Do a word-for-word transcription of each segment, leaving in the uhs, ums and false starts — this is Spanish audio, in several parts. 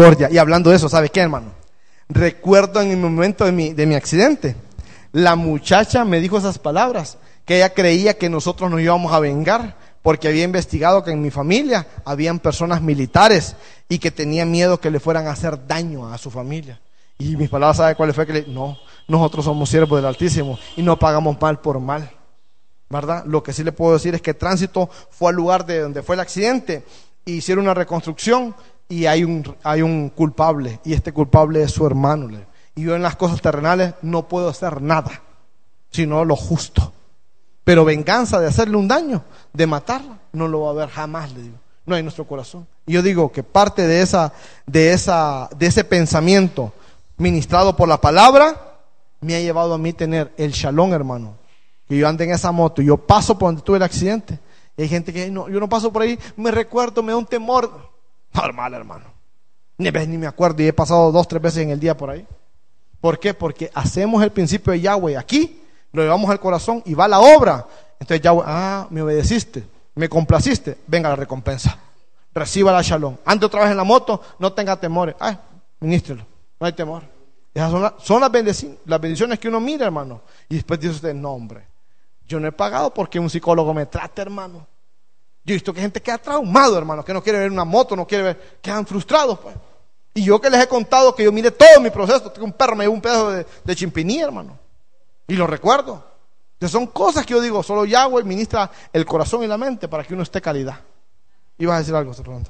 misericordia. Y hablando de eso, ¿sabe qué, hermano? Recuerdo en el momento de mi, de mi accidente, la muchacha me dijo esas palabras, que ella creía que nosotros nos íbamos a vengar, porque había investigado que en mi familia habían personas militares y que tenía miedo que le fueran a hacer daño a su familia. Y mis palabras, ¿sabe cuál fue? Que le, no, nosotros somos siervos del Altísimo y no pagamos mal por mal, ¿verdad? Lo que sí le puedo decir es que Tránsito fue al lugar de donde fue el accidente, hicieron una reconstrucción y hay un, hay un culpable, y este culpable es su hermano. Y yo en las cosas terrenales no puedo hacer nada, sino lo justo. Pero venganza de hacerle un daño, de matarla, no lo va a haber jamás, le digo. No hay en nuestro corazón. Y yo digo que parte de esa, de esa, de ese pensamiento ministrado por la palabra me ha llevado a mí tener el shalom, hermano. Que yo ande en esa moto y yo paso por donde tuve el accidente. Y hay gente que no, yo no paso por ahí, me recuerdo, me da un temor. Normal, hermano. Ni ves ni me acuerdo, y he pasado dos, tres veces en el día por ahí. ¿Por qué? Porque hacemos el principio de Yahweh aquí, lo llevamos al corazón y va la obra. Entonces Yahweh, ah, me obedeciste, me complaciste, venga la recompensa, reciba la shalom. Ande otra vez en la moto, no tenga temores, ay, ministrelo, no hay temor. Esas son, la, son las, bendiciones, las bendiciones que uno mira, hermano. Y después dice usted, no, hombre, yo no he pagado porque un psicólogo me trate, hermano. Yo he visto que gente queda traumado, hermano, que no quiere ver una moto, no quiere ver, quedan frustrados, pues. Y yo que les he contado que yo mire todo mi proceso, que un perro me dio un pedazo de, de chimpinía, hermano, y lo recuerdo. Entonces son cosas que yo digo, solo Yahweh ministra el corazón y la mente para que uno esté calidad. ¿Ibas a decir algo, Fernando?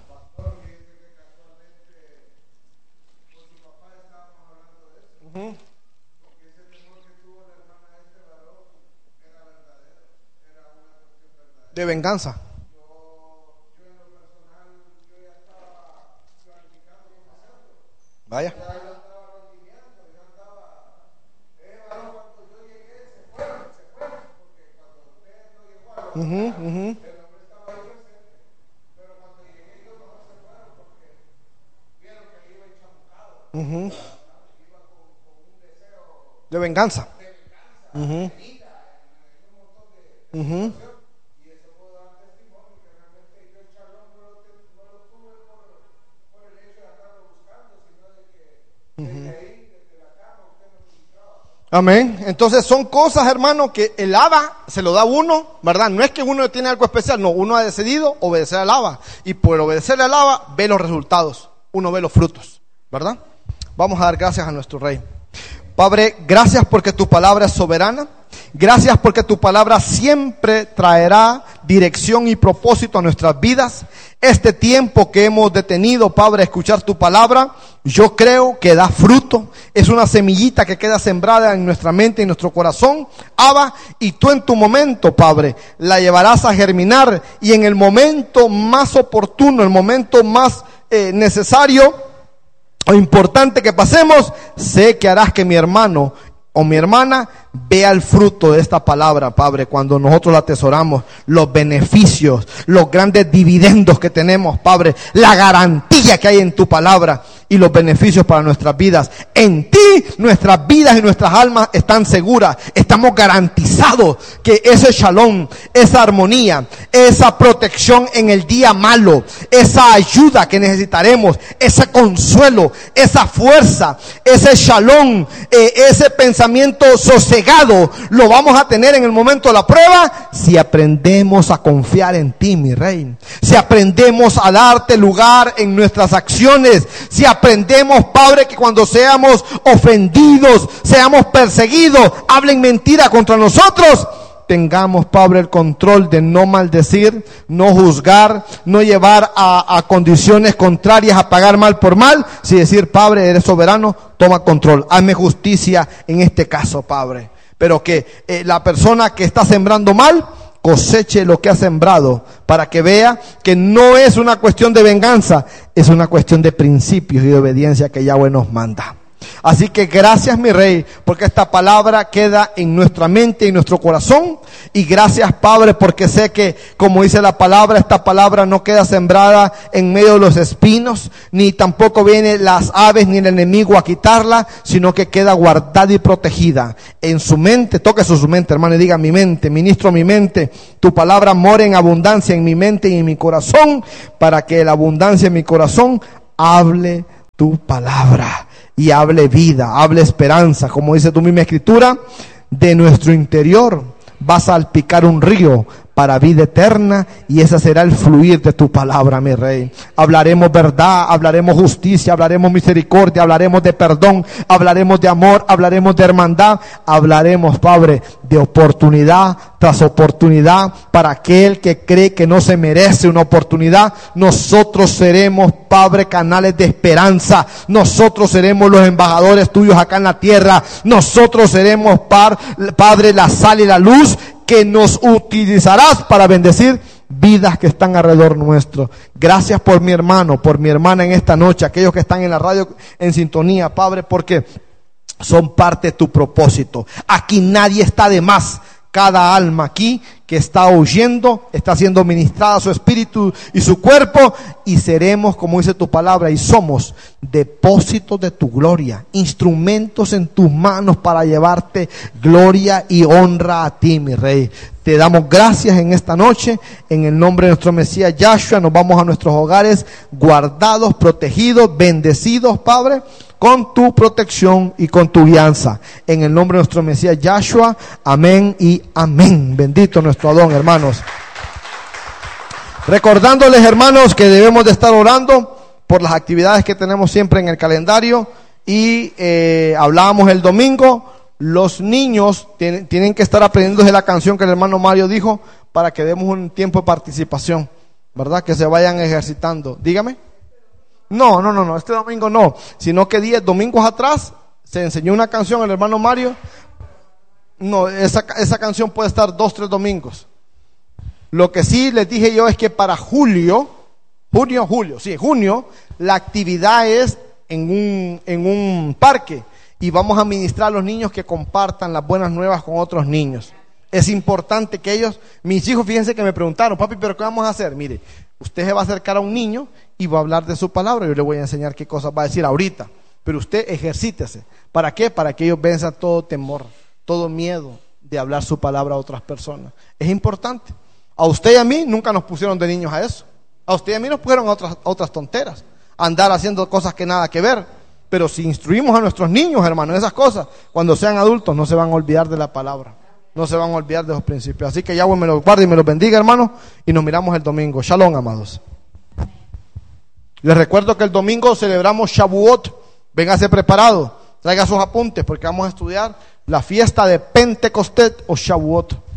Uh-huh. De venganza. Vaya. Uh-huh, uh-huh. Uh-huh. De venganza. Uh-huh. Uh-huh. Uh-huh. Amén. Entonces son cosas, hermano, que el Abba se lo da a uno, ¿verdad? No es que uno tiene algo especial, no, uno ha decidido obedecer al Abba, y por obedecerle al Abba ve los resultados, uno ve los frutos, ¿verdad? Vamos a dar gracias a nuestro Rey. Padre, gracias porque tu palabra es soberana. Gracias porque tu palabra siempre traerá dirección y propósito a nuestras vidas. Este tiempo que hemos detenido, Padre, a escuchar tu palabra, yo creo que da fruto. Es una semillita que queda sembrada en nuestra mente y en nuestro corazón, Abba, y tú en tu momento, Padre, la llevarás a germinar, y en el momento más oportuno, el momento más eh, necesario o importante que pasemos, sé que harás que mi hermano o mi hermana vea el fruto de esta palabra, Padre, cuando nosotros la atesoramos, los beneficios, los grandes dividendos que tenemos, Padre, la garantía que hay en tu palabra y los beneficios para nuestras vidas. En ti nuestras vidas y nuestras almas están seguras, estamos garantizados que ese shalom, esa armonía, esa protección en el día malo, esa ayuda que necesitaremos, ese consuelo, esa fuerza, ese shalom, eh, ese pensamiento sosegado, lo vamos a tener en el momento de la prueba si aprendemos a confiar en ti, mi Rey, si aprendemos a darte lugar en nuestras acciones, si aprendemos, Padre, que cuando seamos ofendidos, seamos perseguidos, hablen mentira contra nosotros, tengamos, Padre, el control de no maldecir, no juzgar, no llevar a, a condiciones contrarias a pagar mal por mal, si decir, Padre, eres soberano, toma control, hazme justicia en este caso, Padre. Pero que eh, la persona que está sembrando mal coseche lo que ha sembrado, para que vea que no es una cuestión de venganza, es una cuestión de principios y de obediencia que Yahweh nos manda. Así que gracias, mi Rey, porque esta palabra queda en nuestra mente y en nuestro corazón. Y gracias, Padre, porque sé que, como dice la palabra, esta palabra no queda sembrada en medio de los espinos, ni tampoco vienen las aves ni el enemigo a quitarla, sino que queda guardada y protegida en su mente. Toque su mente, hermano, y diga: mi mente, ministro mi mente, tu palabra mora en abundancia en mi mente y en mi corazón, para que la abundancia en mi corazón hable tu palabra y hable vida, hable esperanza, como dice tu misma escritura, de nuestro interior va a salpicar un río para vida eterna, y ese será el fluir de tu palabra, mi Rey. Hablaremos verdad, hablaremos justicia, hablaremos misericordia, hablaremos de perdón, hablaremos de amor, hablaremos de hermandad, hablaremos, Padre, de oportunidad tras oportunidad para aquel que cree que no se merece una oportunidad. Nosotros seremos, Padre, canales de esperanza. Nosotros seremos los embajadores tuyos acá en la tierra. Nosotros seremos, Padre, la sal y la luz que nos utilizarás para bendecir vidas que están alrededor nuestro. Gracias por mi hermano, por mi hermana en esta noche, aquellos que están en la radio en sintonía, Padre, porque son parte de tu propósito. Aquí nadie está de más. Cada alma aquí que está oyendo está siendo ministrada su espíritu y su cuerpo, y seremos, como dice tu palabra, y somos depósitos de tu gloria, instrumentos en tus manos para llevarte gloria y honra a ti, mi Rey. Te damos gracias en esta noche, en el nombre de nuestro Mesías Yahshua. Nos vamos a nuestros hogares guardados, protegidos, bendecidos, Padre, con tu protección y con tu guianza. En el nombre de nuestro Mesías Yahshua, amén y amén. Bendito nuestro Adón, hermanos. Recordándoles, hermanos, que debemos de estar orando por las actividades que tenemos siempre en el calendario. Y eh, hablábamos el domingo, los niños tienen, tienen que estar aprendiendo de la canción que el hermano Mario dijo, para que demos un tiempo de participación, ¿verdad? Que se vayan ejercitando. Dígame. No, no, no, no, este domingo no, sino que diez domingos atrás se enseñó una canción el hermano Mario. No, esa, esa canción puede estar dos, tres domingos. Lo que sí les dije yo es que para julio, junio, julio, sí, junio, la actividad es en un, en un parque, y vamos a ministrar a los niños que compartan las buenas nuevas con otros niños. Es importante que ellos, mis hijos, fíjense que me preguntaron, papi, ¿pero qué vamos a hacer? Mire, usted se va a acercar a un niño y va a hablar de su palabra. Yo le voy a enseñar qué cosas va a decir ahorita, pero usted ejercítese. ¿Para qué? Para que ellos venzan todo temor, todo miedo de hablar su palabra a otras personas. Es importante. A usted y a mí nunca nos pusieron de niños a eso. A usted y a mí nos pusieron a otras, a otras tonteras, a andar haciendo cosas que nada que ver. Pero si instruimos a nuestros niños, hermanos, esas cosas, cuando sean adultos no se van a olvidar de la palabra. No se van a olvidar de los principios. Así que Yahweh me los guarde y me los bendiga, hermanos, y nos miramos el domingo. Shalom, amados. Les recuerdo que el domingo celebramos Shavuot. Véngase preparado, traiga sus apuntes, porque vamos a estudiar la fiesta de Pentecostés o Shavuot.